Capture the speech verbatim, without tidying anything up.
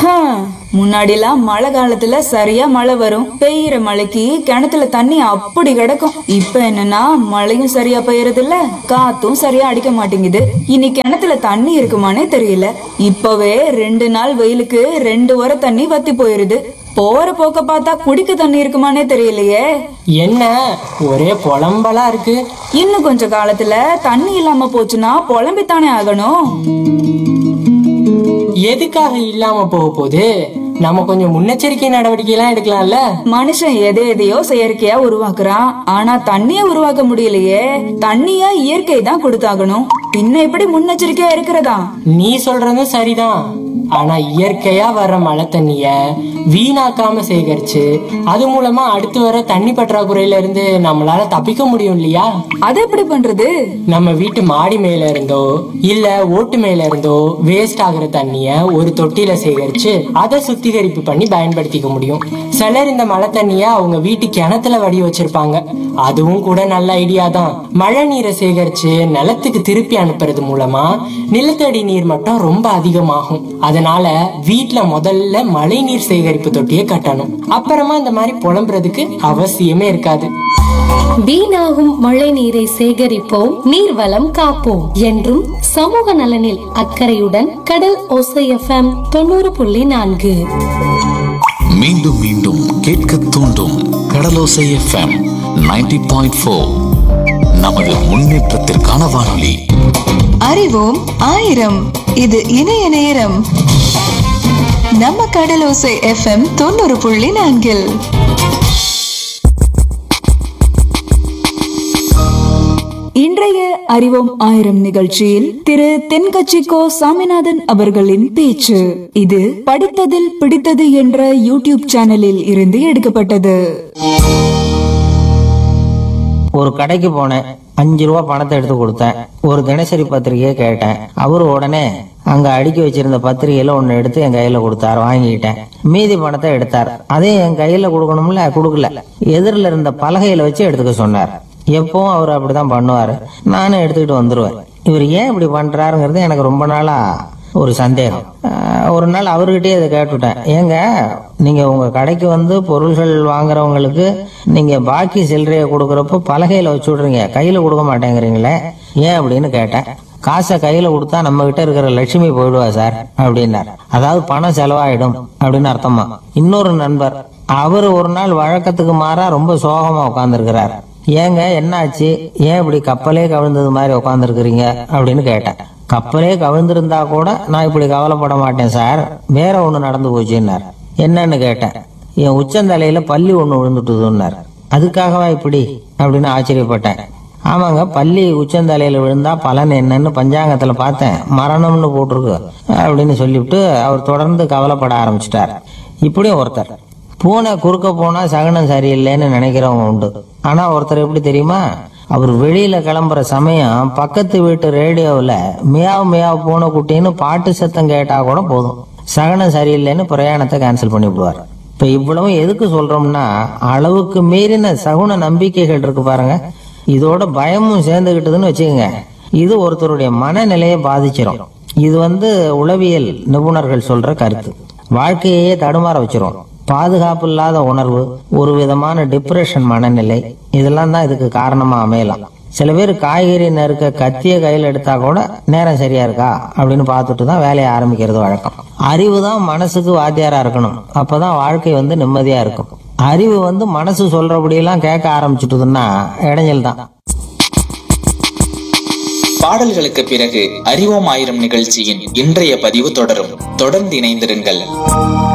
முன்னாடிலாம் மழை காலத்துல சரியா மழை வரும், பெய்யற மழைக்கு கிணத்துல தண்ணி அப்படி கிடக்கும். இப்ப என்னன்னா மழையும் சரியா பெய்யறது இல்ல, காத்தும் சரியா அடிக்க மாட்டேங்குது. இனி கிணத்துல தண்ணி இருக்குமானே தெரியல. இப்பவே ரெண்டு நாள் வெயிலுக்கு ரெண்டு வார தண்ணி வத்தி போயிருது. போற போக்க பார்த்தா குடிக்க தண்ணி இருக்குமானே தெரியலையே. என்ன ஒரே புலம்பலா இருக்கு. இன்னும் கொஞ்ச காலத்துல தண்ணி இல்லாம போச்சுன்னா புலம்பித்தானே ஆகணும். எதுக்காக இல்லாம போக போகுது? நம்ம கொஞ்சம் முன்னெச்சரிக்கை நடவடிக்கை எல்லாம் எடுக்கலாம்ல. மனுஷன் எதை எதையோ செயற்கையா உருவாக்குறான், ஆனா தண்ணிய உருவாக்க முடியலையே. தண்ணிய இயற்கை தான் கொடுத்தாகணும், பின்ன எப்படி முன்னெச்சரிக்கையா இருக்கிறதா? நீ சொல்றதும் சரிதான். ஆனா இயற்கையா வர்ற மழை தண்ணிய வீணாக்காம சேகரிச்சு அது மூலமா அடுத்து வர தண்ணி பற்றாக்குறையில இருந்து நம்மளால தப்பிக்க முடியும் இல்லையா? அது எப்படி பண்றது? நம்ம வீட்டு மாடி மேல இருந்தோ இல்ல ஓட்டு மேல இருந்தோ வேஸ்ட் ஆகுற தண்ணிய ஒரு தொட்டியில சேகரிச்சு அதை சுத்திகரிப்பு பண்ணி பயன்படுத்திக்க முடியும். சிலர் இந்த மழை தண்ணிய அவங்க வீட்டு கிணத்துல வடி வச்சிருப்பாங்க. அதுவும் கூட நல்ல ஐடியா தான். மழை நீரை சேகரிச்சு நிலத்துக்கு திருப்பி அனுப்புறது மூலமா நிலத்தடி நீர் மட்டம் ரொம்ப அதிகமாகும். அதனால வீட்டுல முதல்ல மழை நீர் சேகரிப்பு தொட்டியை கட்டணும். அப்புறமா இந்த மாதிரி புலம்புறதுக்கு அவசியமே இருக்காது. வீணாகும் மழை நீரை சேகரிப்போம், நீர்வளம் காப்போம் என்றும் சமூக நலனில் அக்கறையுடன் கடல் ஓசை எஃப்எம் தொண்ணூறு புள்ளி நான்கு. மீண்டும் மீண்டும் கேட்க தூண்டும் கடலோசை எஃப்எம் நைன்டி பாயிண்ட் ஃபோர். நமது முன்னேற்றத்திற்கான வானொலி. அறிவோம் ஆயிரம், இது இணைய நேரம். நம்ம கடலோசை எஃப்எம் தொண்ணூறு புள்ளி நான்கில் இன்றைய அறிவோம் ஆயிரம் நிகழ்ச்சியில் திரு தென்கட்சிக்கோ சாமிநாதன் அவர்களின் பேச்சு. இது படித்ததில் பிடித்தது என்ற யூடியூப் சேனலில் இருந்து எடுக்கப்பட்டது. ஒரு கடைக்கு போனேன். அஞ்சு ரூபா பணத்தை எடுத்து கொடுத்தேன். ஒரு தினசரி பத்திரிகையை கேட்டேன். அவரு உடனே அங்க அடுக்கி வச்சிருந்த பத்திரிகையில ஒன்னு எடுத்து என் கையில கொடுத்தாரு. வாங்கிட்டேன். மீதி பணத்தை எடுத்தார். அதையும் என் கையில கொடுக்கணும்ல, கொடுக்கல. எதிரில இருந்த பலகையில வச்சு எடுத்துக்க சொன்னார். எப்பவும் அவர் அப்படிதான் பண்ணுவாரு. நானும் எடுத்துக்கிட்டு வந்துருவேன். இவர் ஏன் இப்படி பண்றாருங்கிறது எனக்கு ரொம்ப நாளா ஒரு சந்தேகம். ஒரு நாள் அவர்கிட்டயே இதை கேட்டுட்டேன். ஏங்க, நீங்க உங்க கடைக்கு வந்து பொருள்கள் வாங்குறவங்களுக்கு நீங்க பாக்கி சில்லறைய கொடுக்கறப்ப பலகையில வச்சு விடுறீங்க, கையில கொடுக்க மாட்டேங்கிறீங்களே, ஏன் அப்படின்னு கேட்டேன். காசை கையில கொடுத்தா நம்ம கிட்ட இருக்கிற லட்சுமி போயிடுவா சார் அப்படின்னார். அதாவது பணம் செலவாயிடும் அப்படின்னு அர்த்தமா. இன்னொரு நண்பர், அவரு ஒரு நாள் வழக்கத்துக்கு மாறா ரொம்ப சோகமா உட்கார்ந்து இருக்கிறார். ஏங்க என்னாச்சு, ஏன் இப்படி கப்பலே கவிழ்ந்தது மாதிரி உட்கார்ந்து இருக்கிறீங்க அப்படின்னு கேட்டேன். கப்பலே கவிழ்ந்திருந்தா கூட நான் இப்படி கவலைப்பட மாட்டேன் சார், வேற ஒண்ணு நடந்து போச்சுன்னார். என்னன்னு கேட்டேன். என் உச்சந்தலையில பள்ளி ஒண்ணு விழுந்துட்டுதுன்னார். அதுக்காகவா இப்படி அப்படின்னு ஆச்சரியப்பட்டேன். ஆமாங்க, பள்ளி உச்சந்தலையில விழுந்தா பலன் என்னன்னு பஞ்சாங்கத்துல பார்த்தேன், மரணம்னு போட்டிருக்கு அப்படின்னு சொல்லிவிட்டு அவர் தொடர்ந்து கவலைப்பட ஆரம்பிச்சிட்டார். இப்படியும் ஒருத்தர், பூனை குறுக்க போனா சகனம் சரியில்லைன்னு நினைக்கிறவங்க உண்டு. ஆனா ஒருத்தர் எப்படி தெரியுமா, அவர் வெளியில கிளம்புற சமயம் பக்கத்து வீட்டு ரேடியோவில் மியாவ் மியாவ் பூனை குட்டின்னு பாட்டு சத்தம் கேட்டா கூட போதும், சகனம் சரியில்லைன்னு பிரயாணத்தை கேன்சல் பண்ணி விடுவார். இப்ப இவ்வளவு எதுக்கு சொல்றோம்னா, அளவுக்கு மீறின சகுன நம்பிக்கைகள் இருக்கு பாருங்க, இதோட பயமும் சேர்ந்துகிட்டதுன்னு வச்சுக்கோங்க, இது ஒருத்தருடைய மனநிலையை பாதிச்சிடும். இது வந்து உளவியல் நிபுணர்கள் சொல்ற கருத்து. வாழ்க்கையே தடுமாற வச்சிரும். பாதுகாப்பு இல்லாத உணர்வு, ஒரு விதமான டிப்ரெஷன் மனநிலை, இதெல்லாம் தான் இதுக்கு காரணமா அமையலாம். சில பேர் காய்கறி நறுக்க கத்திய கையில் எடுத்தா கூட நேரம் சரியா இருக்கா அப்படின்னு பார்த்துட்டு தான் வேலையை ஆரம்பிக்கிறது வழக்கம். அறிவு தான் மனசுக்கு வாத்தியாரா இருக்கணும், அப்பதான் வாழ்க்கை வந்து நிம்மதியா இருக்கும். அறிவு வந்து மனசு சொல்றபடியெல்லாம் கேட்க ஆரம்பிச்சுட்டுதுன்னா இடைஞ்சல் தான். பாடல்களுக்கு பிறகு அறிவோம் ஆயிரம் நிகழ்ச்சியின் இன்றைய பதிவு தொடரும். தொடர்ந்து இணைந்திருங்கள்.